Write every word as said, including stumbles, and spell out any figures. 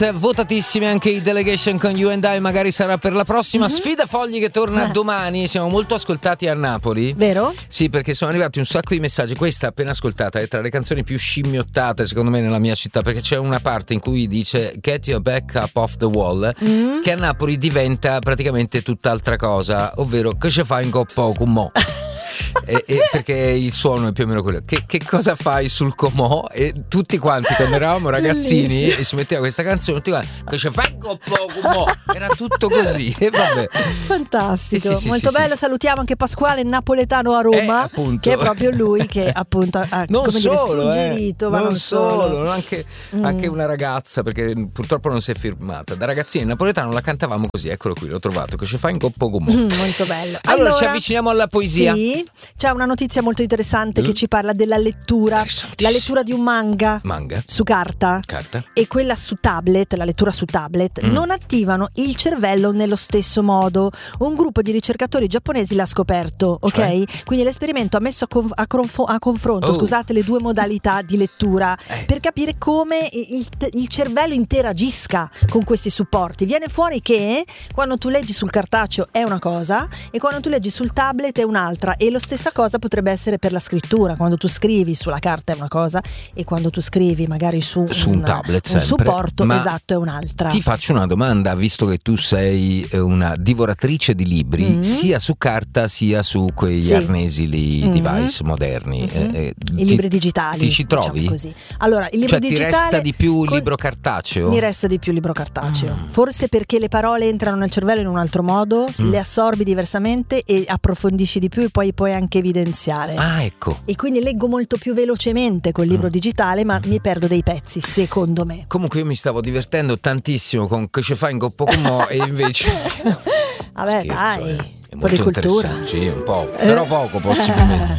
Votatissimi anche i Delegation con You and I, magari sarà per la prossima. Mm-hmm. Sfida Fogli che torna eh. domani. Siamo molto ascoltati a Napoli. Vero? Sì, perché sono arrivati un sacco di messaggi. Questa appena ascoltata è tra le canzoni più scimmiottate secondo me nella mia città, perché c'è una parte in cui dice Get your back up off the wall, mm-hmm. che a Napoli diventa praticamente tutt'altra cosa, ovvero che ci fai in coppo con mo. E, e perché il suono è più o meno quello. Che, che cosa fai sul comò? E tutti quanti quando eravamo ragazzini bellissimo. E si metteva questa canzone, tutti quanti che ci fai un po' comò? Era tutto così. E vabbè. Fantastico, sì, sì, molto sì, bello. sì. Salutiamo anche Pasquale Napoletano a Roma, eh, che è proprio lui che appunto ha non come solo, dire, suggerito, eh, ma non, non solo, solo. Anche, mm. anche una ragazza, perché purtroppo non si è firmata. Da ragazzini in napoletano la cantavamo così. Eccolo qui, l'ho trovato. Che ci fai un coppo comò? Mm, molto bello. Allora, allora ci avviciniamo alla poesia. Sì, c'è una notizia molto interessante mm. che ci parla della lettura, la lettura di un manga, manga. su carta, carta e quella su tablet, la lettura su tablet, mm. non attivano il cervello nello stesso modo. Un gruppo di ricercatori giapponesi l'ha scoperto, ok? Cioè? Quindi l'esperimento ha messo a, conf- a, conf- a confronto, oh. scusate, le due modalità di lettura eh. per capire come il, il cervello interagisca con questi supporti. Viene fuori che quando tu leggi sul cartaceo è una cosa e quando tu leggi sul tablet è un'altra, e lo stessa cosa potrebbe essere per la scrittura. Quando tu scrivi sulla carta è una cosa e quando tu scrivi magari su, su un, un tablet un sempre. supporto Ma esatto è un'altra. Ti faccio una domanda, visto che tu sei una divoratrice di libri, mm-hmm. sia su carta sia su quegli sì. arnesi lì, mm-hmm. device moderni, mm-hmm. eh, i ti, libri digitali, ti ci trovi? Diciamo così. Allora, il libro cioè, digitale ti resta di più con... libro cartaceo? Mi resta di più libro cartaceo, mm. forse perché le parole entrano nel cervello in un altro modo, mm. le assorbi diversamente e approfondisci di più e poi puoi anche evidenziare. Ah, ecco. E quindi leggo molto più velocemente col libro mm. digitale, ma mi perdo dei pezzi, secondo me. Comunque io mi stavo divertendo tantissimo con che ci fai in coppo con mo e invece vabbè, scherzo, dai, eh. È un po' di cultura. Sì, un po', però poco possibilmente.